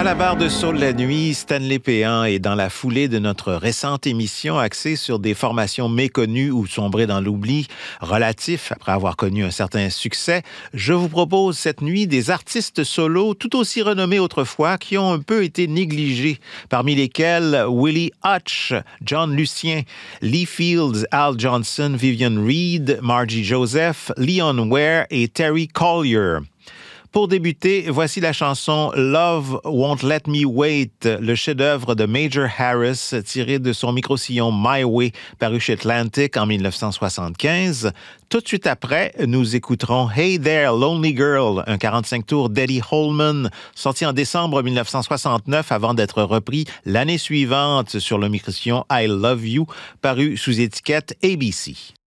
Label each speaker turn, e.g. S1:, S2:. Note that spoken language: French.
S1: À la barre de Saut de la nuit, Stanley Péan est dans la foulée de notre récente émission axée sur des formations méconnues ou sombrées dans l'oubli relatif après avoir connu un certain succès. Je vous propose cette nuit des artistes solos tout aussi renommés autrefois qui ont un peu été négligés, parmi lesquels Willie Hutch, John Lucien, Lee Fields, Al Johnson, Vivian Reed, Margie Joseph, Leon Ware et Terry Collier. Pour débuter, voici la chanson Love Won't Let Me Wait, le chef-d'œuvre de Major Harris tiré de son micro-sillon My Way, paru chez Atlantic en 1975. Tout de suite après, nous écouterons Hey There, Lonely Girl, un 45 tours d'Eddie Holman, sorti en décembre 1969 avant d'être repris l'année suivante sur le micro-sillon I Love You, paru sous étiquette ABC.